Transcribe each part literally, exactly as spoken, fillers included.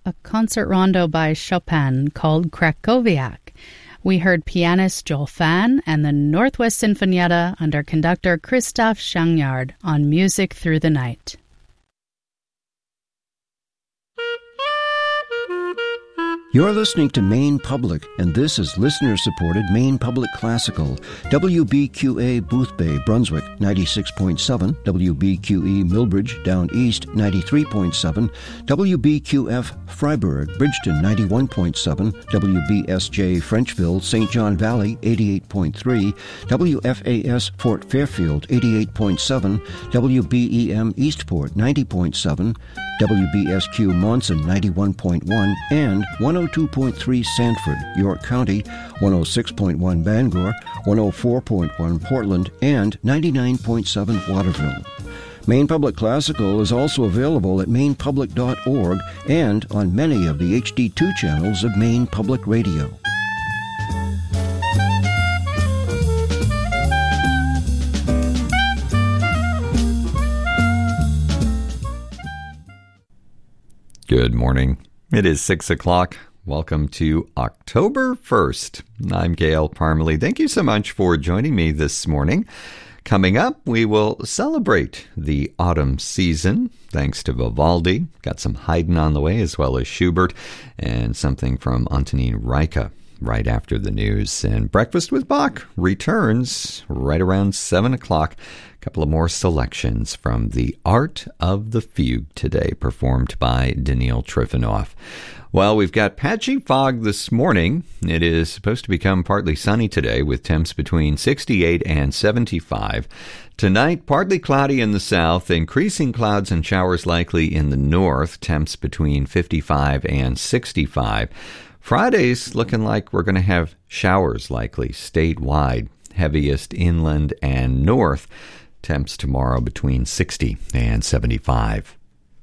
a concert rondo by Chopin called Krakowiak. We heard pianist Joel Fan and the Northwest Sinfonietta under conductor Christoph Schangyard on Music Through the Night. You're listening to Maine Public, and this is listener-supported Maine Public Classical. W B Q A Boothbay, Brunswick, ninety-six point seven. W B Q E Millbridge, Down East, ninety-three point seven. W B Q F Freiburg, Bridgeton, ninety-one point seven. W B S J Frenchville, Saint John Valley, eighty-eight point three. W F A S Fort Fairfield, eighty-eight point seven. W B E M Eastport, ninety point seven. W B S Q Monson, ninety-one point one, and one oh two point three Sanford, York County, one oh six point one Bangor, one oh four point one Portland, and ninety-nine point seven Waterville. Maine Public Classical is also available at maine public dot org and on many of the H D two channels of Maine Public Radio. Good morning. It is six o'clock. Welcome to October first. I'm Gail Parmalee. Thank you so much for joining me this morning. Coming up, we will celebrate the autumn season, thanks to Vivaldi. Got some Haydn on the way, as well as Schubert, and something from Antonin Reicha right after the news. And Breakfast with Bach returns right around seven o'clock. A couple of more selections from The Art of the Fugue today, performed by Daniil Trifonov. Well, we've got patchy fog this morning. It is supposed to become partly sunny today with temps between sixty-eight and seventy-five. Tonight, partly cloudy in the south, increasing clouds and showers likely in the north, temps between fifty-five and sixty-five. Friday's looking like we're going to have showers likely statewide, heaviest inland and north. Temps tomorrow between sixty and seventy-five.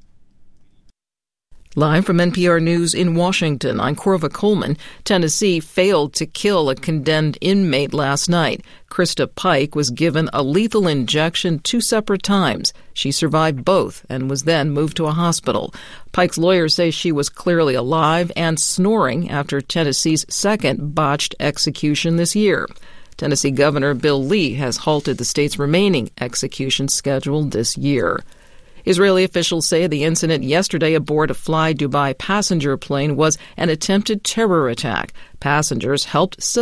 Live from N P R News in Washington, I'm Corva Coleman. Tennessee failed to kill a condemned inmate last night. Krista Pike was given a lethal injection two separate times. She survived both and was then moved to a hospital. Pike's lawyers say she was clearly alive and snoring after Tennessee's second botched execution this year. Tennessee Governor Bill Lee has halted the state's remaining executions scheduled this year. Israeli officials say the incident yesterday aboard a Fly Dubai passenger plane was an attempted terror attack. Passengers helped